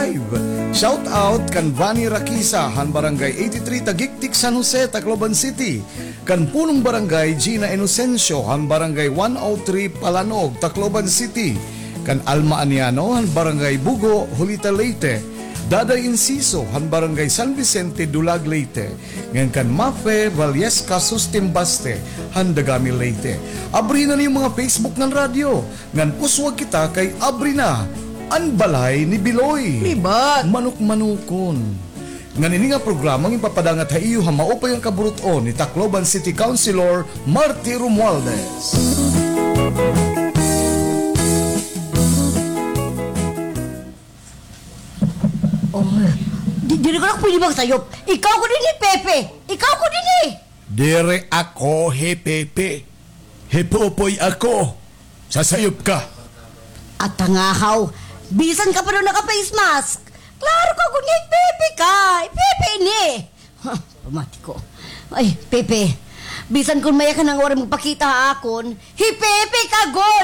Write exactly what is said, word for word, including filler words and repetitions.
Shout out kan Vani Rakisa, han Barangay eighty-three Tagiktik, San Jose, Tacloban City. Kan Punong Barangay Gina Inocencio, han Barangay one oh three Palanog, Tacloban City. Kan Alma Aniano, han Barangay Bugo, Hulita Leyte. Daday Inciso, han Barangay San Vicente, Dulag, Leyte. Ngayon kan Mafe Valesca Sustimbaste, han Dagami, Leyte. Abri na yung mga Facebook ng radyo. Ngan uswag kita kay Abri na ang balay ni Biloy. Libat. Manok-manukon. Ngan ini nga programang ipapadangat ha iyo ha maupay ang kaburuton ni Tacloban City Councilor Marty Romualdez. Oh, di, di ko na pwede magsayop. Ikaw ko din eh, Pepe. Ikaw ko din eh. Dire ako, he Pepe. Hepopoy ako. Sasayop ka. At tangahaw, bisan ka pa doon naka-face mask. Klaro ka kung eh, Pepe ka. Eh, Pepe ni. Ha, pamati ko. Ay, Pepe. Bisan kung maya ka nang oras magpakita ha akon, hi Pepe ka god.